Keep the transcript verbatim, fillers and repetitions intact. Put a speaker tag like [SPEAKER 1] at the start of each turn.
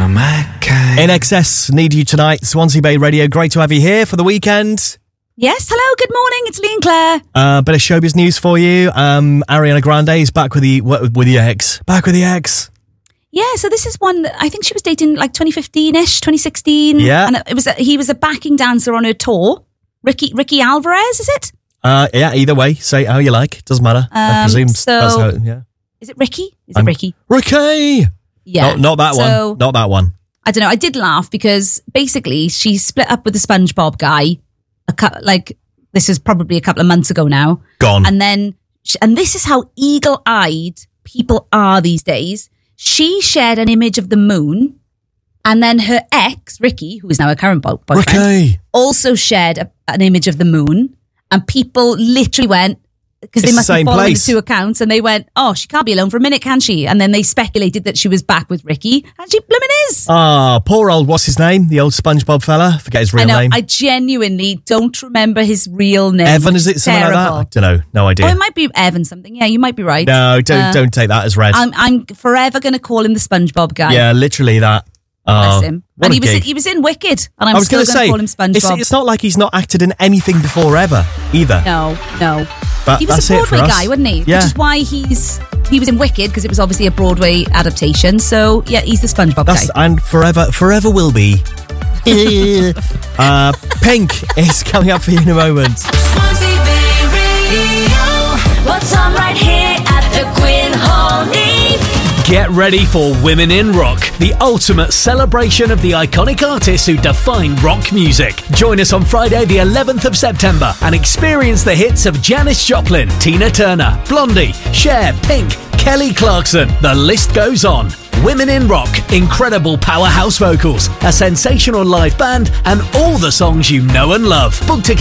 [SPEAKER 1] In Excess, need you tonight. Swansea Bay Radio, great to have you here for the weekend.
[SPEAKER 2] Yes, hello, good morning, it's Lee and Claire.
[SPEAKER 1] A uh, bit of showbiz news for you. Um, Ariana Grande is back with the with the ex. Back with the ex.
[SPEAKER 2] Yeah, so this is one, I think she was dating like twenty fifteen-ish, twenty sixteen.
[SPEAKER 1] Yeah.
[SPEAKER 2] And it was a, he was a backing dancer on her tour. Ricky Ricky Alvarez, is it?
[SPEAKER 1] Uh, yeah, either way, say it how you like. Doesn't matter. Um, I presume
[SPEAKER 2] so,
[SPEAKER 1] that's how, yeah.
[SPEAKER 2] Is it Ricky? Is
[SPEAKER 1] I'm,
[SPEAKER 2] it Ricky?
[SPEAKER 1] Ricky!
[SPEAKER 2] Yeah.
[SPEAKER 1] No, not that
[SPEAKER 2] so,
[SPEAKER 1] one. Not that one.
[SPEAKER 2] I don't know. I did laugh because basically she split up with the SpongeBob guy. A cu- like this is probably a couple of months ago now.
[SPEAKER 1] Gone.
[SPEAKER 2] And then, she, and this is how eagle-eyed people are these days. She shared an image of the moon, and then her ex Ricky, who is now her current bo- boyfriend,
[SPEAKER 1] Ricky.
[SPEAKER 2] also shared a, an image of the moon, and people literally went. Because they
[SPEAKER 1] It's
[SPEAKER 2] must
[SPEAKER 1] the
[SPEAKER 2] be
[SPEAKER 1] same
[SPEAKER 2] following
[SPEAKER 1] place.
[SPEAKER 2] the two accounts, and they went, "Oh, she can't be alone for a minute, can she?" And then they speculated that she was back with Ricky, and she blooming is.
[SPEAKER 1] Ah, poor old, what's his name? The old SpongeBob fella. Forget his real
[SPEAKER 2] I know.
[SPEAKER 1] name.
[SPEAKER 2] I genuinely don't remember his real name.
[SPEAKER 1] Evan, is it something
[SPEAKER 2] Terrible.
[SPEAKER 1] like that? I don't know. No idea.
[SPEAKER 2] Oh, it might be Evan something. Yeah, you might be right.
[SPEAKER 1] No, don't
[SPEAKER 2] Uh,
[SPEAKER 1] don't take that as read.
[SPEAKER 2] I'm I'm forever going to call him the SpongeBob guy.
[SPEAKER 1] Yeah, literally that.
[SPEAKER 2] Bless
[SPEAKER 1] Oh,
[SPEAKER 2] him.
[SPEAKER 1] what
[SPEAKER 2] And
[SPEAKER 1] a
[SPEAKER 2] he was in,
[SPEAKER 1] gig.
[SPEAKER 2] he was in Wicked, and I'm
[SPEAKER 1] I was
[SPEAKER 2] still
[SPEAKER 1] going to
[SPEAKER 2] going to
[SPEAKER 1] say,
[SPEAKER 2] call him SpongeBob.
[SPEAKER 1] it's, it's not like he's not acted in anything before ever either.
[SPEAKER 2] No, no.
[SPEAKER 1] But
[SPEAKER 2] He was
[SPEAKER 1] that's
[SPEAKER 2] a
[SPEAKER 1] it for
[SPEAKER 2] Broadway
[SPEAKER 1] us.
[SPEAKER 2] guy, wasn't he?
[SPEAKER 1] Yeah.
[SPEAKER 2] Which is why he's he was in Wicked, because it was obviously a Broadway adaptation. So yeah, he's the SpongeBob
[SPEAKER 1] That's,
[SPEAKER 2] guy.
[SPEAKER 1] and forever, forever will be. uh, Pink is coming up for you in a moment.
[SPEAKER 3] Swansea Bay Radio. What's on right here at the Quinn Hall Neve?
[SPEAKER 4] Get ready for Women in Rock, the ultimate celebration of the iconic artists who define rock music. Join us on Friday, the eleventh of September, and experience the hits of Janis Joplin, Tina Turner, Blondie, Cher, Pink, Kelly Clarkson. The list goes on. Women in Rock, incredible powerhouse vocals, a sensational live band, and all the songs you know and love. Book tickets